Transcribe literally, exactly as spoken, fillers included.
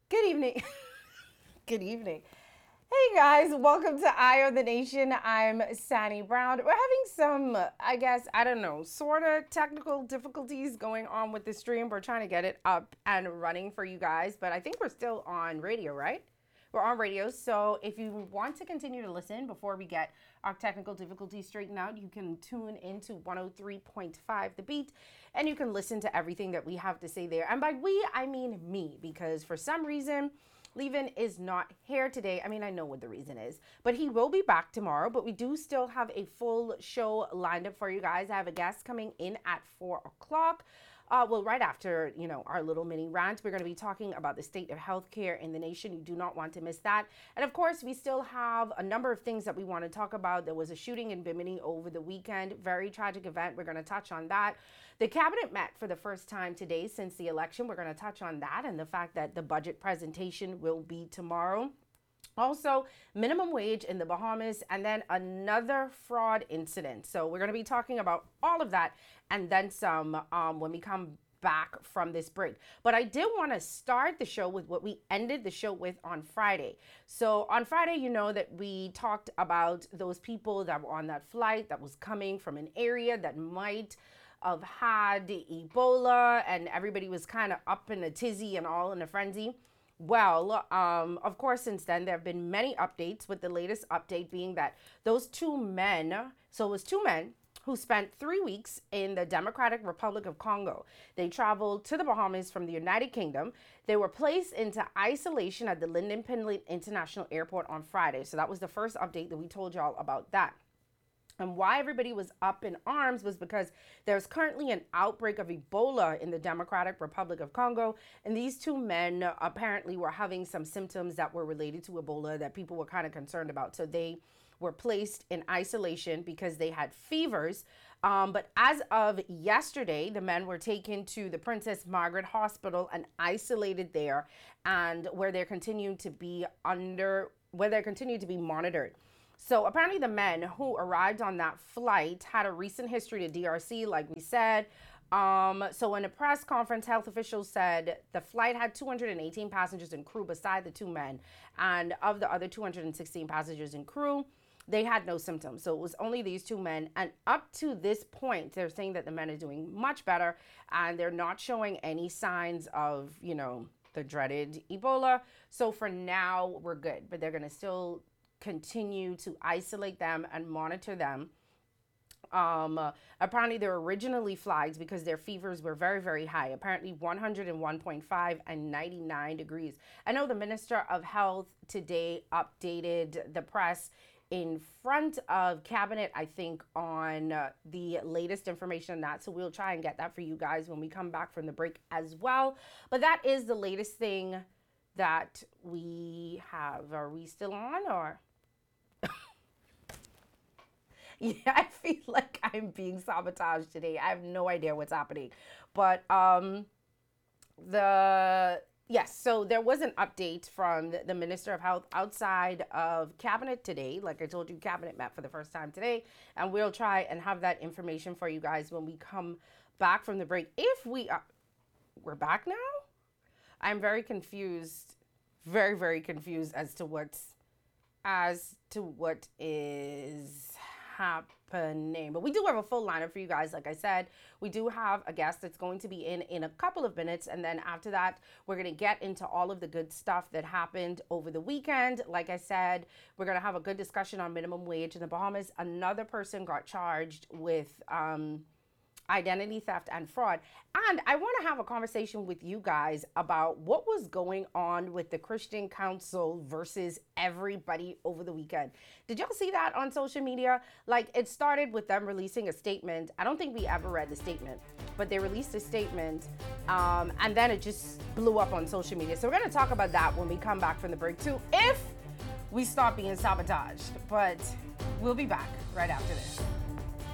Good evening. Good evening. Hey guys, welcome to Eye of the Nation. I'm Sani Brown. We're having some, I guess, I don't know, sort of technical difficulties going on with the stream. We're trying to get it up and running for you guys, but I think we're still on radio, right? We're on radio, so if you want to continue to listen before we get our technical difficulties straightened out, you can tune into one oh three point five The Beat, and you can listen to everything that we have to say there. And by we, I mean me, because for some reason, Levin is not here today. I mean, I know what the reason is, but he will be back tomorrow. But we do still have a full show lined up for you guys. I have a guest coming in at four o'clock. Uh, well, right after, you know, our little mini rant, we're going to be talking about the state of healthcare in the nation. You do not want to miss that. And of course, we still have a number of things that we want to talk about. There was a shooting in Bimini over the weekend, very tragic event. We're going to touch on that. The cabinet met for the first time today since the election. We're going to touch on that and the fact that the budget presentation will be tomorrow. Also, minimum wage in the Bahamas, and then another fraud incident. So we're going to be talking about all of that and then some um, when we come back from this break. But I did want to start the show with what we ended the show with on Friday. So on Friday, you know that we talked about those people that were on that flight that was coming from an area that might have had Ebola, and everybody was kind of up in a tizzy and all in a frenzy. Well, um, of course, since then, there have been many updates, with the latest update being that those two men, so it was two men who spent three weeks in the Democratic Republic of Congo. They traveled to the Bahamas from the United Kingdom. They were placed into isolation at the Lynden Pinley International Airport on Friday. So that was the first update that we told y'all about that. And why everybody was up in arms was because there's currently an outbreak of Ebola in the Democratic Republic of Congo. And these two men apparently were having some symptoms that were related to Ebola that people were kind of concerned about. So they were placed in isolation because they had fevers. Um, but as of yesterday, the men were taken to the Princess Margaret Hospital and isolated there, and where they're continuing to be under, where they're continuing to be monitored. So apparently the men who arrived on that flight had a recent history to D R C, like we said. Um, so in a press conference, health officials said the flight had two hundred eighteen passengers and crew beside the two men. And of the other two hundred sixteen passengers and crew, they had no symptoms. So it was only these two men. And up to this point, they're saying that the men are doing much better and they're not showing any signs of, you know, the dreaded Ebola. So for now, we're good. But they're going to still continue to isolate them and monitor them. Um, uh, apparently, they were originally flagged because their fevers were very, very high. Apparently, one hundred one point five and ninety-nine degrees. I know the Minister of Health today updated the press in front of cabinet, I think, on uh, the latest information on that. So we'll try and get that for you guys when we come back from the break as well. But that is the latest thing that we have. Are we still on, or? Yeah, I feel like I'm being sabotaged today. I have no idea what's happening. But um, the, yes, so there was an update from the, the Minister of Health outside of cabinet today. Like I told you, cabinet met for the first time today. And we'll try and have that information for you guys when we come back from the break. If we are, we're back now? I'm very confused, very, very confused as to what's, as to what is happening. But we do have a full lineup for you guys. Like I said, we do have a guest that's going to be in in a couple of minutes, and then after that we're going to get into all of the good stuff that happened over the weekend. Like I said, we're going to have a good discussion on minimum wage in the Bahamas. Another person got charged with um identity theft and fraud. And I want to have a conversation with you guys about what was going on with the Christian Council versus everybody over the weekend. Did y'all see that on social media? Like, it started with them releasing a statement. I don't think we ever read the statement, but they released a statement, um, and then it just blew up on social media. So we're going to talk about that when we come back from the break too, if we stop being sabotaged. But we'll be back right after this.